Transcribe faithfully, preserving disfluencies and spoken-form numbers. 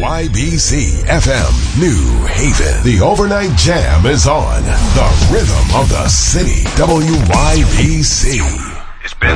Y B C F M New Haven. The overnight jam is on. The rhythm of the city. W Y B C. It's been